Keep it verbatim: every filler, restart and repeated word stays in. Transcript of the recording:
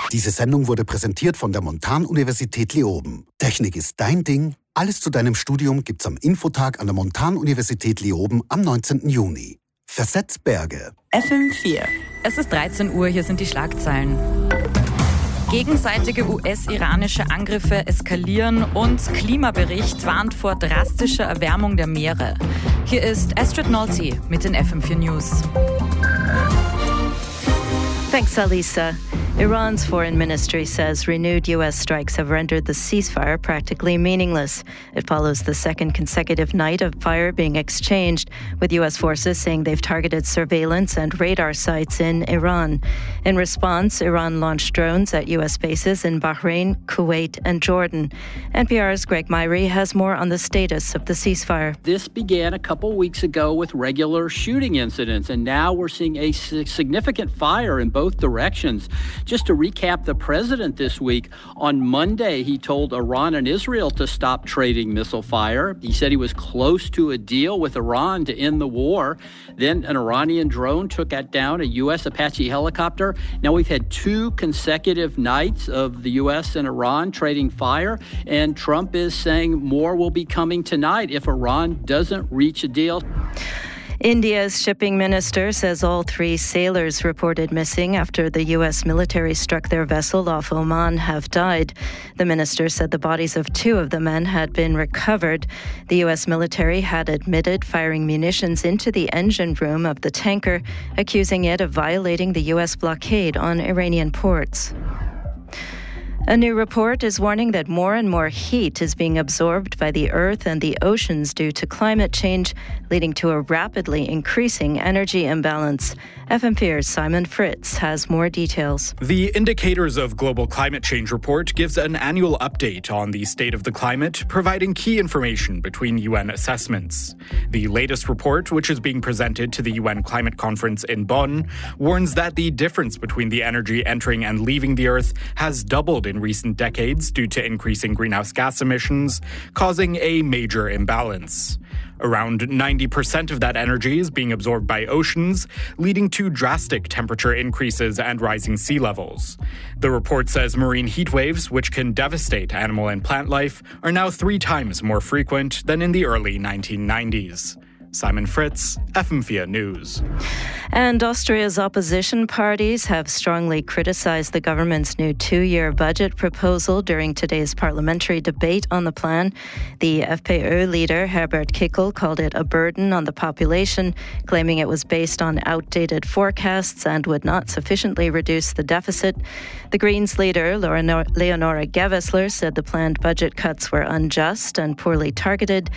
Diese Sendung wurde präsentiert von der Montan-Universität Leoben. Technik ist dein Ding. Alles zu deinem Studium gibt's am Infotag an der Montan-Universität Leoben am neunzehnten Juni. Versetzt Berge. F M vier. Es ist dreizehn Uhr, hier sind die Schlagzeilen. Gegenseitige U S-iranische Angriffe eskalieren und Klimabericht warnt vor drastischer Erwärmung der Meere. Hier ist Astrid Nolte mit den F M vier News. Thanks, Alisa. Iran's foreign ministry says renewed U S strikes have rendered the ceasefire practically meaningless. It follows the second consecutive night of fire being exchanged, with U S forces saying they've targeted surveillance and radar sites in Iran. In response, Iran launched drones at U S bases in Bahrain, Kuwait, and Jordan. N P R's Greg Myrie has more on the status of the ceasefire. This began a couple weeks ago with regular shooting incidents, and now we're seeing a significant fire in both directions. Just to recap the president this week, on Monday he told Iran and Israel to stop trading missile fire. He said he was close to a deal with Iran to end the war. Then an Iranian drone took down a U S Apache helicopter. Now we've had two consecutive nights of the U S and Iran trading fire, and Trump is saying more will be coming tonight if Iran doesn't reach a deal. India's shipping minister says all three sailors reported missing after the U S military struck their vessel off Oman have died. The minister said the bodies of two of the men had been recovered. The U S military had admitted firing munitions into the engine room of the tanker, accusing it of violating the U S blockade on Iranian ports. A new report is warning that more and more heat is being absorbed by the earth and the oceans due to climate change, leading to a rapidly increasing energy imbalance. F M four's Simon Fritz has more details. The Indicators of Global Climate Change report gives an annual update on the state of the climate, providing key information between U N assessments. The latest report, which is being presented to the U N Climate Conference in Bonn, warns that the difference between the energy entering and leaving the Earth has doubled in recent decades due to increasing greenhouse gas emissions, causing a major imbalance. Around ninety percent of that energy is being absorbed by oceans, leading to drastic temperature increases and rising sea levels. The report says marine heat waves, which can devastate animal and plant life, are now three times more frequent than in the early nineteen nineties. Simon Fritz, F M four News. And Austria's opposition parties have strongly criticized the government's new two-year budget proposal during today's parliamentary debate on the plan. The F P Ö leader, Herbert Kickl, called it a burden on the population, claiming it was based on outdated forecasts and would not sufficiently reduce the deficit. The Greens leader, Leonora Gewessler, said the planned budget cuts were unjust and poorly targeted,